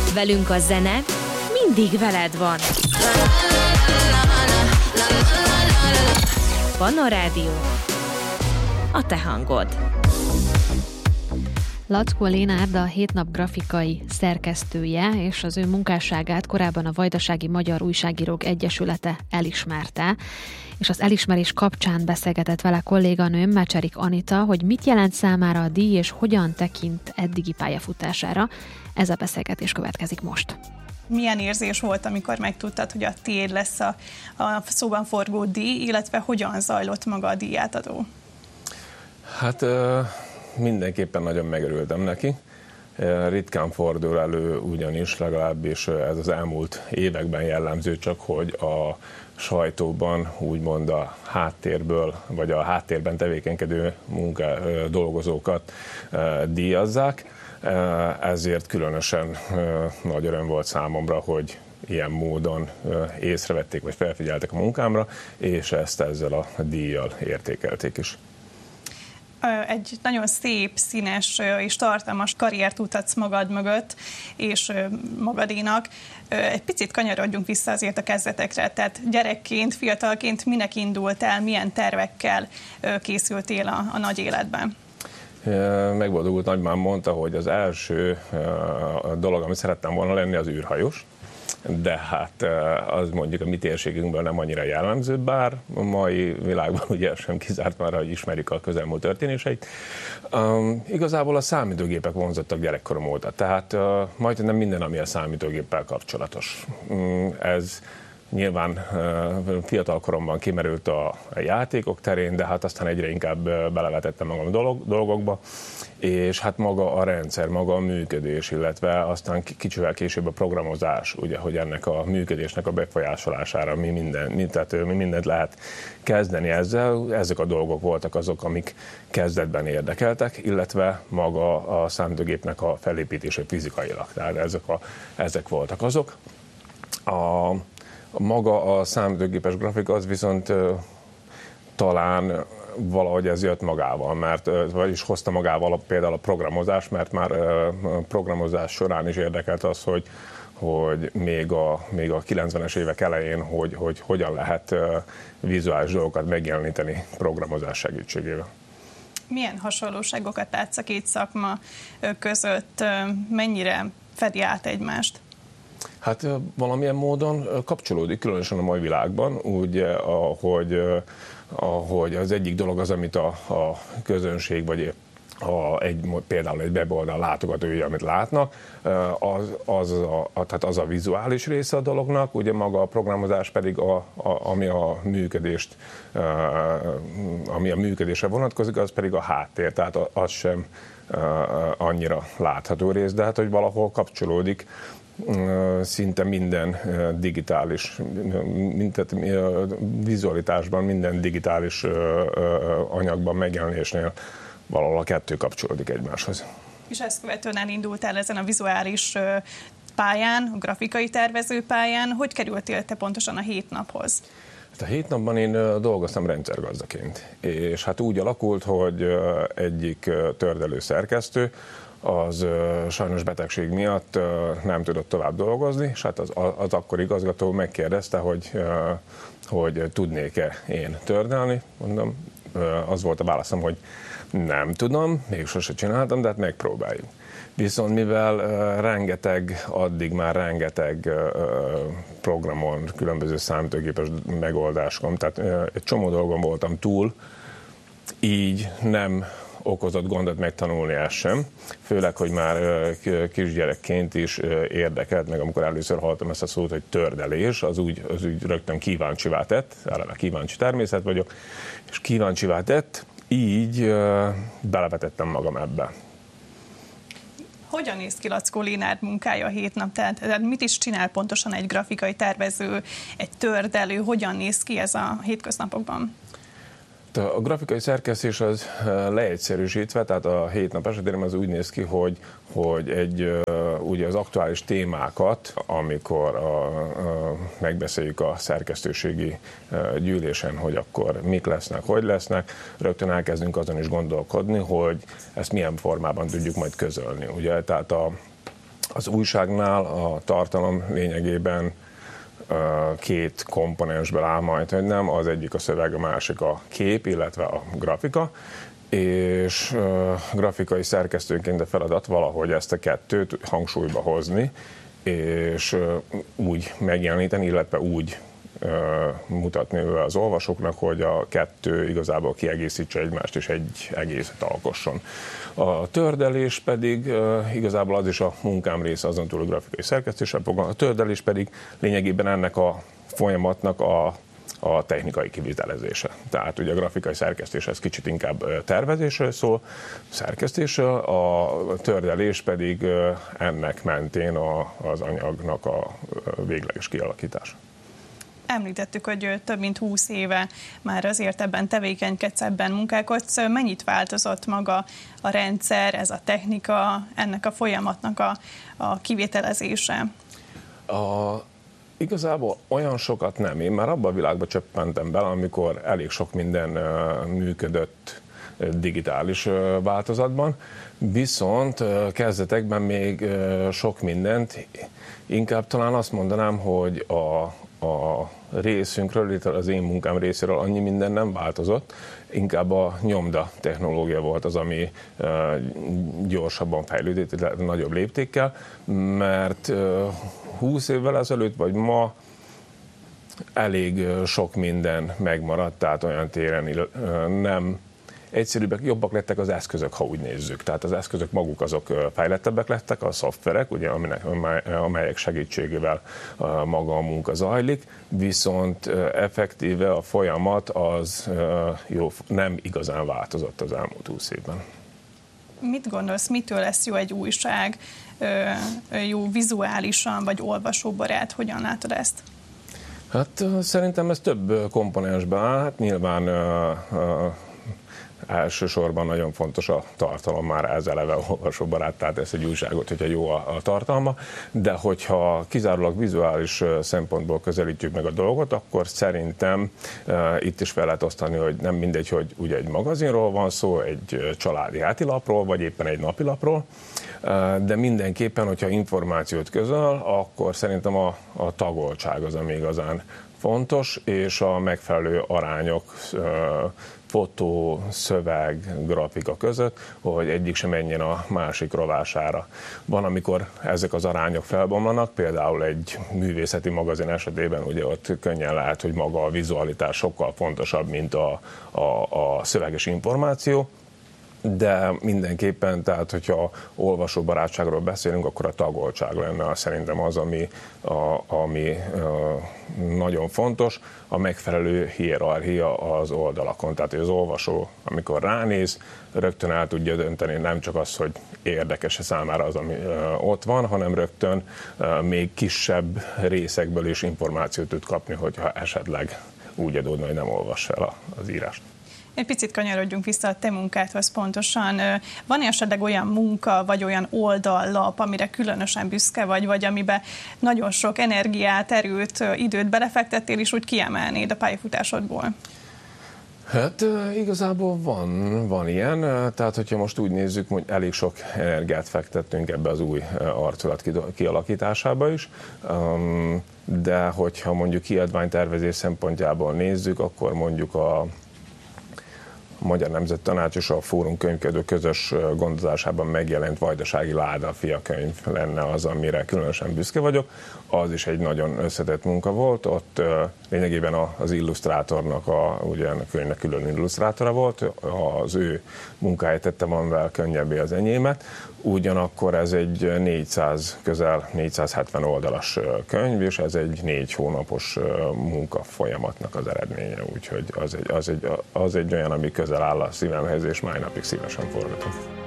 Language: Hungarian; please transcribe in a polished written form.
Velünk a zene mindig veled van. Pannon Rádió, a te hangod. Lackó Lénárd a Hét Nap grafikai szerkesztője, és az ő munkásságát korábban a Vajdasági Magyar Újságírók Egyesülete elismerte, és az elismerés kapcsán beszélgetett vele kolléganőm, Mecserik Anita, hogy mit jelent számára a díj, és hogyan tekint eddigi pályafutására. Ez a beszélgetés következik most. Milyen érzés volt, amikor megtudtad, hogy a tiéd lesz a szóban forgó díj, illetve hogyan zajlott maga a díjátadó? Hát mindenképpen nagyon megörültem neki. Ritkán fordul elő ugyanis, legalábbis ez az elmúlt években jellemző, csak hogy a sajtóban úgymond a háttérből, vagy a háttérben tevékenykedő dolgozókat díjazzák. Ezért különösen nagy öröm volt számomra, hogy ilyen módon észrevették, vagy felfigyeltek a munkámra, és ezt ezzel a díjjal értékelték is. Egy nagyon szép, színes és tartalmas karriert mutatsz magad mögött, és magadénak. Egy picit kanyarodjunk vissza azért a kezdetekre. Tehát gyerekként, fiatalként minek indultál, milyen tervekkel készültél a nagy életben? Megboldogult nagymám mondta, hogy az első dolog, amit szerettem volna lenni, az űrhajós. De hát az mondjuk a mi térségünkből nem annyira jellemző, bár a mai világban ugye sem kizárt már, hogy ismerik a közelmúlt történéseit. Igazából a számítógépek vonzottak gyerekkorom óta, tehát majdnem minden, ami a számítógéppel kapcsolatos. Ez nyilván fiatal koromban kimerült a játékok terén, de hát aztán egyre inkább belevetettem magam dolgokba, és hát maga a rendszer, maga a működés, illetve aztán kicsivel később a programozás, ugye, hogy ennek a működésnek a befolyásolására mi mindent lehet kezdeni ezzel. Ezek a dolgok voltak azok, amik kezdetben érdekeltek, illetve maga a számítógépnek a felépítése fizikailag. Tehát ezek voltak azok. Maga a számítógépes grafika az viszont talán valahogy ez jött magával, vagyis hozta magával például a programozás, mert már programozás során is érdekelt az, hogy még a 90-es évek elején, hogy hogyan lehet vizuális dolgokat megjeleníteni programozás segítségével. Milyen hasonlóságokat látsz a két szakma között? Mennyire fedi át egymást? Hát valamilyen módon kapcsolódik, különösen a mai világban, úgy, ahogy az egyik dolog az, amit a közönség, vagy például egy weboldal látogatója, amit látnak, tehát az a vizuális része a dolognak, ugye maga a programozás pedig, ami a működésre vonatkozik, az pedig a háttér, tehát az sem annyira látható rész, de hát, hogy valahol kapcsolódik szinte minden digitális, vizualitásban, minden digitális anyagban megjelenésnél valahol a kettő kapcsolódik egymáshoz. És ezt követően elindultál ezen a vizuális pályán, a grafikai tervező pályán. Hogy kerültél te pontosan a Hét Naphoz? A Hét Napban én dolgoztam rendszergazdaként, és hát úgy alakult, hogy egyik tördelő szerkesztő, az sajnos betegség miatt nem tudott tovább dolgozni, és hát az akkori igazgató megkérdezte, hogy tudnék-e én tördelni. Mondom, az volt a válaszom, hogy nem tudom, még sose csináltam, de hát megpróbáljuk. Viszont mivel addig már rengeteg programon, különböző számítógépes megoldáskon, tehát egy csomó dolgon voltam túl, így nem okozott gondot megtanulni ezt sem, főleg, hogy már kisgyerekként is érdekelt, meg amikor először hallottam ezt a szót, hogy tördelés, az úgy rögtön kíváncsivá tett, eleve kíváncsi természet vagyok, és kíváncsivá tett, így belevetettem magam ebbe. Hogyan néz ki Lackó Lénárd munkája a Hét Nap? Tehát mit is csinál pontosan egy grafikai tervező, egy tördelő, hogyan néz ki ez a hétköznapokban? A grafikai szerkesztés az leegyszerűsítve, tehát a Hét Nap esetében az úgy néz ki, hogy ugye az aktuális témákat, amikor megbeszéljük a szerkesztőségi gyűlésen, hogy akkor mik lesznek, hogy lesznek, rögtön elkezdünk azon is gondolkodni, hogy ezt milyen formában tudjuk majd közölni. Ugye? Tehát Az újságnál a tartalom lényegében két komponensből áll majd, hogy nem, az egyik a szöveg, a másik a kép, illetve a grafika, és grafikai szerkesztőként a feladat valahogy ezt a kettőt hangsúlyba hozni, és úgy megjeleníteni, illetve úgy mutatni az olvasóknak, hogy a kettő igazából kiegészítse egymást, és egy egészet alkosson. A tördelés pedig igazából az is a munkám része, azon túl a grafikai szerkesztéssel foglalkozom. A tördelés pedig lényegében ennek a folyamatnak a technikai kivitelezése. Tehát ugye a grafikai szerkesztés ez kicsit inkább tervezésről szól, szerkesztésről, a tördelés pedig ennek mentén az anyagnak a végleges kialakítása. Említettük, hogy több mint 20 éve már azért ebben tevékenykedsz, ebben munkálkodsz. Mennyit változott maga a rendszer, ez a technika, ennek a folyamatnak a kivitelezése? Igazából olyan sokat nem. Én már abban a világban csöppentem bele, amikor elég sok minden működött digitális változatban, viszont kezdetekben még sok mindent, inkább talán azt mondanám, hogy a részünkről, az én munkám részéről annyi minden nem változott, inkább a nyomda technológia volt az, ami gyorsabban fejlődött, nagyobb léptékkel, mert 20 évvel ezelőtt, vagy ma elég sok minden megmaradt, tehát olyan téren nem egyszerűbbek, jobbak lettek az eszközök, ha úgy nézzük. Tehát az eszközök maguk azok fejlettebbek lettek, a szoftverek, ugye, amelyek segítségével maga a munka zajlik, viszont effektíve a folyamat az nem igazán változott az elmúlt 20 évben. Mit gondolsz, mitől lesz jó egy újság, jó vizuálisan, vagy olvasóbarát? Hogyan látod ezt? Hát szerintem ez több komponensben áll. Hát nyilván elsősorban nagyon fontos a tartalom, már ez eleve olvasóbarát, tehát ez egy újságot, hogyha jó a tartalma, de hogyha kizárólag vizuális szempontból közelítjük meg a dolgot, akkor szerintem itt is fel lehet osztani, hogy nem mindegy, hogy ugye egy magazinról van szó, egy családi hátilapról, vagy éppen egy napilapról, de mindenképpen, hogyha információt közöl, akkor szerintem a tagoltság az, ami igazán fontos, és a megfelelő arányok fotó, szöveg, grafika között, hogy egyik sem menjen a másik rovására. Van, amikor ezek az arányok felbomlanak, például egy művészeti magazin esetében ugye ott könnyen lehet, hogy maga a vizualitás sokkal fontosabb, mint a szöveges információ, de mindenképpen, tehát hogyha olvasóbarátságról beszélünk, akkor a tagoltság lenne szerintem az, ami nagyon fontos, a megfelelő hierarchia az oldalakon. Tehát az olvasó, amikor ránéz, rögtön el tudja dönteni nem csak az, hogy érdekes-e számára az, ami ott van, hanem rögtön még kisebb részekből is információt tud kapni, hogyha esetleg úgy adódna, hogy nem olvas fel az írást. Egy picit kanyarodjunk vissza a te munkádhoz pontosan. Van esetleg olyan munka, vagy olyan oldallap, amire különösen büszke vagy amiben nagyon sok energiát, erőt, időt belefektettél, és úgy kiemelnéd a pályafutásodból? Hát igazából van ilyen, tehát hogyha most úgy nézzük, hogy elég sok energiát fektettünk ebbe az új arculat kialakításába is, de hogyha mondjuk kiadványtervezés szempontjából nézzük, akkor mondjuk a Magyar Nemzettanács és a Fórum könyvkiadó közös gondozásában megjelent Vajdasági Láda fiakönyv lenne az, amire különösen büszke vagyok. Az is egy nagyon összetett munka volt, ott lényegében az illusztrátornak, ugye ennek a könyvnek külön illusztrátora volt, az ő munkája tette valamivel könnyebbé az enyémet, ugyanakkor ez egy közel 470 oldalas könyv, és ez egy 4 hónapos munka folyamatnak az eredménye, úgyhogy az egy olyan, ami közel áll a szívemhez, és mai napig szívesen forgatom.